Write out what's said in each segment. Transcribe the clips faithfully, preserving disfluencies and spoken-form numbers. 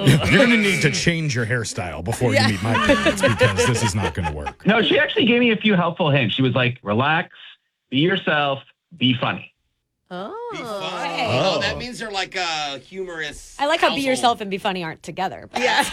You're going to need to change your hairstyle before Yeah. you meet my parents because this is not going to work. No, she actually gave me a few helpful hints. She was like, relax, be yourself, be funny. Oh. Be funny. Oh. Oh, that means they're like a humorous. I like how be household. yourself and be funny aren't together. But Yeah.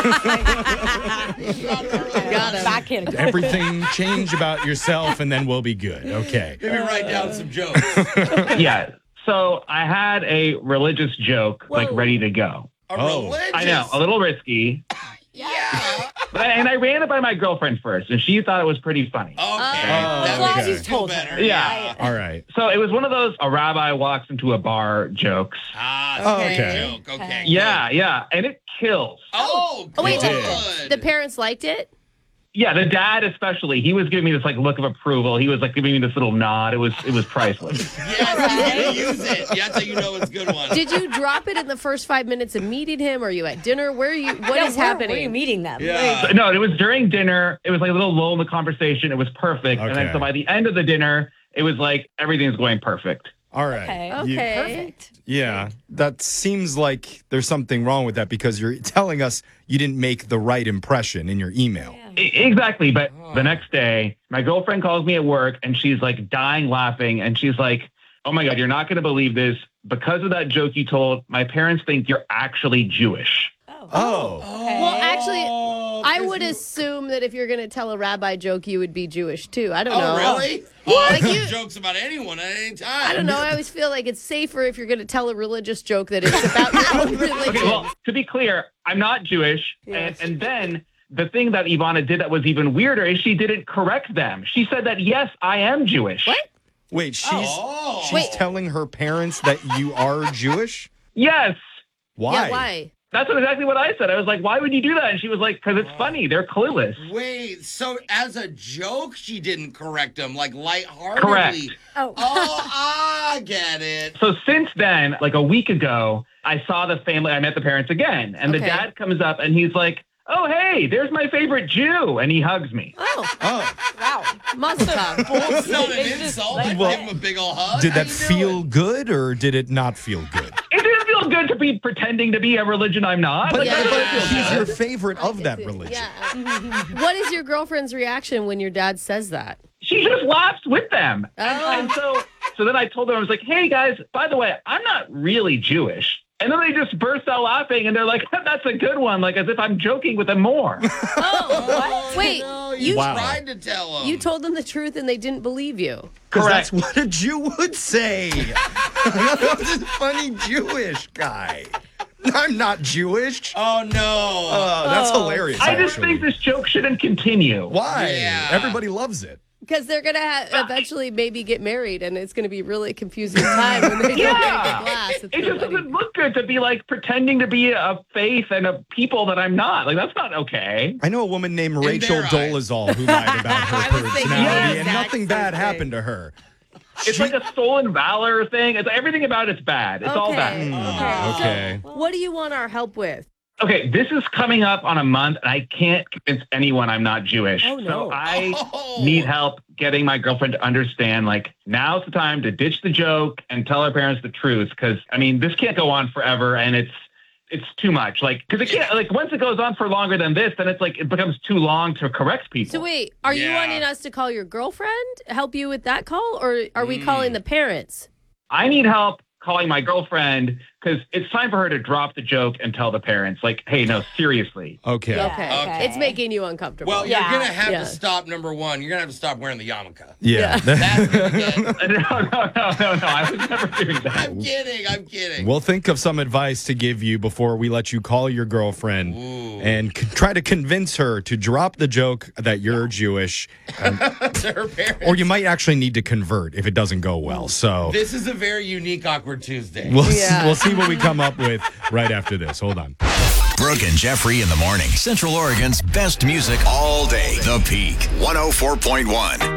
okay. Got him. Back in. Everything change about yourself and then we'll be good. Okay. Maybe write down some jokes. Yeah. So I had a religious joke like Whoa. ready to go. A Oh. religious. I know, a little risky. Yeah. But I, and I ran it by my girlfriend first, and she thought it was pretty funny. Okay. Oh, that glad makes you me feel told her. better. Yeah. All right. So it was one of those a rabbi walks into a bar jokes. Ah, Oh, okay. okay. Joke. Okay. Yeah, yeah. And it kills. Oh, Oh, wait, good. the parents liked it? Yeah, the dad especially. He was giving me this like look of approval. He was like giving me this little nod. It was it was priceless. Yes, he's gonna use it. Yeah, that's how you know it's a good one. Did you drop it in the first five minutes of meeting him? Or are you at dinner? Where are you? What Yeah, is where happening? Were you meeting them? Yeah. No, it was during dinner. It was like a little lull in the conversation. It was perfect. And then Okay. so by the end of the dinner, it was like everything's going perfect. All right. Okay. You- Okay. Perfect. yeah. That seems like there's something wrong with that because you're telling us you didn't make the right impression in your email. E- Exactly. But the next day, my girlfriend calls me at work and she's like dying laughing. And she's like, oh my God, you're not going to believe this. Because of that joke you told, my parents think you're actually Jewish. Oh. Oh. Well, actually, Oh, I 'cause would you- assume that if you're going to tell a rabbi joke, you would be Jewish too. I don't Oh, know. really? Oh, I Like tell you- jokes about anyone at any time. I don't know. I always feel like it's safer if you're going to tell a religious joke that it's about your own religion. Okay, well, to be clear, I'm not Jewish. Yes. And, and then the thing that Ivana did that was even weirder is she didn't correct them. She said that, yes, I am Jewish. What? Wait, she's Oh. she's Wait. telling her parents that you are Jewish? Yes. Why? Yeah, why? That's what, exactly what I said. I was like, why would you do that? And she was like, because it's funny. They're clueless. Wait, so as a joke, she didn't correct him, like lightheartedly. Correct. Oh. Oh, I get it. So since then, like a week ago, I saw the family. I met the parents again. And Okay. the dad comes up and he's like, oh, hey, there's my favorite Jew. And he hugs me. Oh, Oh. Wow. mazel tov. It's not an They just, insult. like, Like, Well, give him a big old hug. Did How that you feel doing? good or did it not feel good? It didn't feel good to be pretending to be a religion I'm not. But, Like, Yeah. that but doesn't feel he's good. your favorite of that religion. Yeah. What is your girlfriend's reaction when your dad says that? She just laughs with them. Oh. And so, so then I told them, I was like, hey guys, by the way, I'm not really Jewish. And then they just burst out laughing and they're like, that's a good one. Like as if I'm joking with them more. Oh, Oh, Wait, no, you- you Wow. tried to tell him. you told them the truth and they didn't believe you. Because Correct. that's what a Jew would say. I'm just a funny Jewish guy. I'm not Jewish. Oh, no. Oh, that's Oh. hilarious. I just actually. think this joke shouldn't continue. Why? Yeah. Everybody loves it. Because they're going to ha- eventually maybe get married and it's going to be really a confusing time when they Yeah. go get the glass. It's It their just wedding. doesn't look good to be like pretending to be a faith and a people that I'm not. Like that's not okay. I know a woman named Rachel their eyes. Dolezal who lied about her I was thinking personality, the and exact nothing same bad thing. happened to her. It's like a stolen valor thing. It's everything about it's bad. It's all Okay. bad. Okay. Okay. What do you want our help with? Okay, this is coming up on a month, and I can't convince anyone I'm not Jewish. Oh, no. So I Oh. need help getting my girlfriend to understand, like, now's the time to ditch the joke and tell her parents the truth. Because, I mean, this can't go on forever, and it's it's too much. Like, because it can't, like, once it goes on for longer than this, then it's like it becomes too long to correct people. So wait, are you Yeah. wanting us to call your girlfriend, help you with that call, or are we Mm. calling the parents? I need help calling my girlfriend because it's time for her to drop the joke and tell the parents, like, hey, no, seriously. Okay. Yeah. Okay. Okay. It's making you uncomfortable. Well, Yeah. you're going to have Yeah. to stop, number one. You're going to have to stop wearing the yarmulke. Yeah. That's going to get... No, no, no, no, no. I was never doing that. I'm kidding. I'm kidding. We'll think of some advice to give you before we let you call your girlfriend Ooh. and c- try to convince her to drop the joke that you're Jewish. Um, To her parents. or you might actually need to convert if it doesn't go well. So This is a very unique Awkward Tuesday. we'll, s- Yeah. we'll see what we come up with right after this. Hold on. Brooke and Jeffrey in the morning. Central Oregon's best music all day. The Peak. one oh four point one.